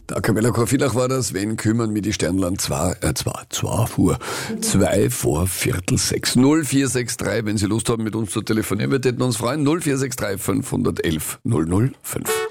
Der Camilla Korfilach war das, wen kümmern mit die Sternland 2 vor 6, 0463, wenn Sie Lust haben mit uns zu telefonieren, wir täten uns freuen, 0463 511 005.